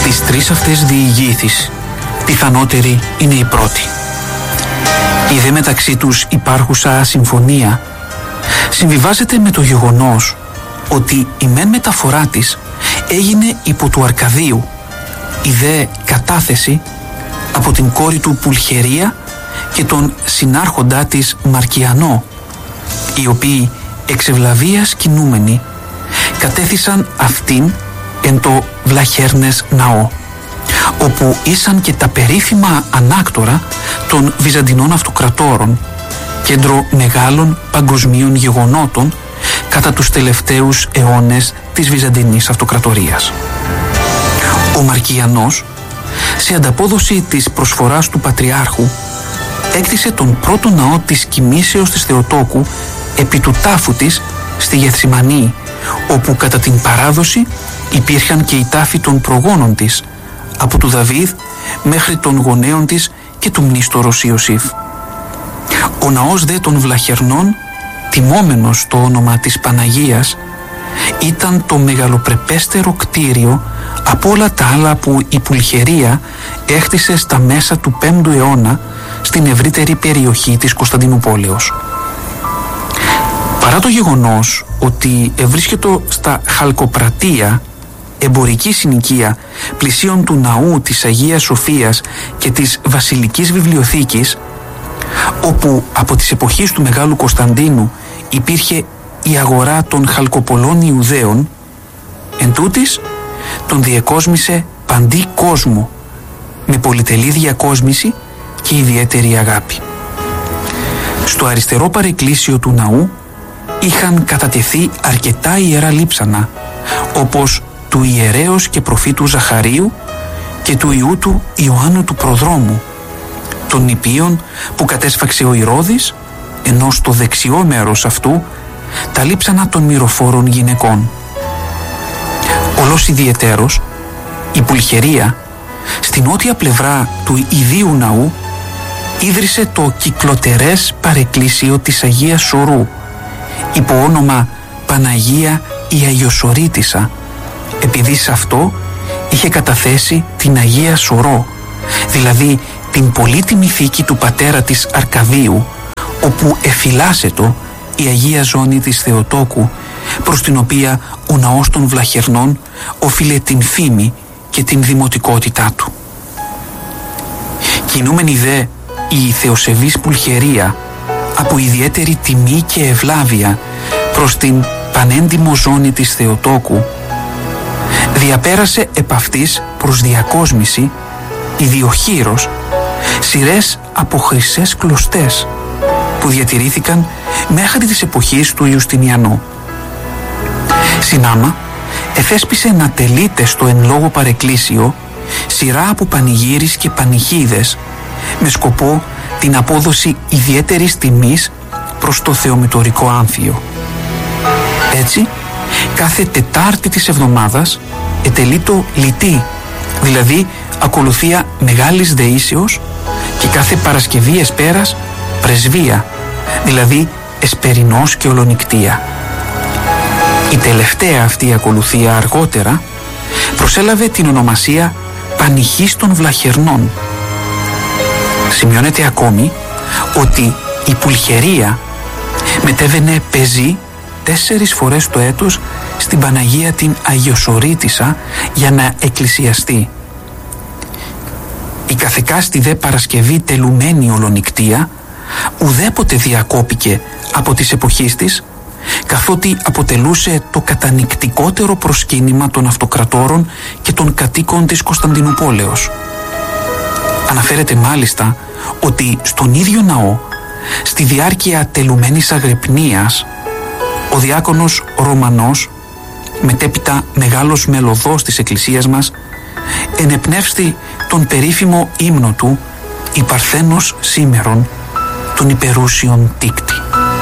τις τρεις αυτές διηγήθεις, πιθανότερη είναι η πρώτη. Η δε μεταξύ τους υπάρχουσα συμφωνία συμβιβάζεται με το γεγονός ότι η μεν μεταφορά της έγινε υπό του Αρκαδίου, η δε κατάθεση από την κόρη του Πουλχερία και τον συνάρχοντά της Μαρκιανό, οι οποίοι εξευλαβίας κινούμενοι κατέθησαν αυτήν εν το Βλαχέρνες ναό, όπου ήσαν και τα περίφημα ανάκτορα των Βυζαντινών αυτοκρατόρων, κέντρο μεγάλων παγκοσμίων γεγονότων κατά τους τελευταίους αιώνες της Βυζαντινής αυτοκρατορίας. Ο Μαρκιανός, σε ανταπόδοση της προσφοράς του Πατριάρχου, έκτισε τον πρώτο ναό της κοιμήσεως της Θεοτόκου επί του τάφου της στη Γεθσιμανή, όπου κατά την παράδοση υπήρχαν και οι τάφοι των προγόνων της, από του Δαβίδ μέχρι των γονέων της και του μνήστορος Ιωσήφ. Ο ναός δε των Βλαχερνών, τιμόμενος το όνομα της Παναγίας, ήταν το μεγαλοπρεπέστερο κτίριο από όλα τα άλλα που η Πουλχερία έχτισε στα μέσα του 5ου αιώνα στην ευρύτερη περιοχή της Κωνσταντινούπολεως. Παρά το γεγονός ότι ευρίσκεται στα Χαλκοπρατεία, εμπορική συνοικία πλησίων του ναού της Αγίας Σοφίας και της Βασιλικής Βιβλιοθήκης, όπου από τις εποχές του Μεγάλου Κωνσταντίνου υπήρχε η αγορά των χαλκοπολών Ιουδαίων, εντούτοις τον διεκόσμησε παντί κόσμο, με πολυτελή διακόσμηση και ιδιαίτερη αγάπη. Στο αριστερό παρεκκλήσιο του ναού είχαν κατατεθεί αρκετά ιερά λείψανα, όπως του ιερέως και προφήτου Ζαχαρίου και του ιού του Ιωάννου του Προδρόμου, των νηπίων που κατέσφαξε ο Ηρώδης, ενώ στο δεξιό μέρος αυτού τα λείψανα των μυροφόρων γυναικών. Όλος ιδιαιτέρως η Πουλχερία στην νότια πλευρά του ιδίου ναού ίδρυσε το κυκλοτερές παρεκκλήσιο της Αγίας Σωρού υπό όνομα Παναγία η Αγιοσορήτισσα, επειδή σε αυτό είχε καταθέσει την Αγία Σωρό, δηλαδή την πολύτιμη θήκη του πατέρα της Αρκαδίου, όπου εφυλάσσετο η Αγία Ζώνη της Θεοτόκου, προς την οποία ο ναός των Βλαχερνών όφιλε την φήμη και την δημοτικότητά του. Κινούμενη δε η θεοσεβής Πουλχερία από ιδιαίτερη τιμή και ευλάβεια προς την πανέντιμο ζώνη της Θεοτόκου, διαπέρασε επ' αυτής προς διακόσμηση ιδιοχείρος σειρές από χρυσές κλωστές που διατηρήθηκαν μέχρι τις εποχές του Ιουστινιανού. Συνάμα εφέσπισε να τελείται στο εν λόγω παρεκκλήσιο σειρά από πανηγύρις και πανηχίδες με σκοπό την απόδοση ιδιαίτερης τιμής προς το θεομητορικό άμφιο. Έτσι, κάθε Τετάρτη της εβδομάδας ετελεί το λυτή, δηλαδή ακολουθία Μεγάλης Δεήσεως, και κάθε Παρασκευή εσπέρας πρεσβεία, δηλαδή εσπερινός και ολονυκτία. Η τελευταία αυτή ακολουθία αργότερα προσέλαβε την ονομασία Πανηχής των Βλαχερνών. Σημειώνεται ακόμη ότι η Πουλχερία μετέβαινε πεζή 4 φορές το έτος στην Παναγία την Αγιοσορήτισσα για να εκκλησιαστεί. Η καθεκάστη δε Παρασκευή τελουμένη ολονυκτία ουδέποτε διακόπηκε από τις εποχές της, καθότι αποτελούσε το κατανυκτικότερο προσκύνημα των αυτοκρατόρων και των κατοίκων της Κωνσταντινουπόλεως. Αναφέρεται μάλιστα ότι στον ίδιο ναό, στη διάρκεια τελουμένης αγρυπνίας, ο διάκονος Ρωμανός, μετέπειτα μεγάλος μελωδός της εκκλησίας μας, ενεπνεύστη τον περίφημο ύμνο του «Η Παρθένος σήμερον» των υπερούσιων τίκτ.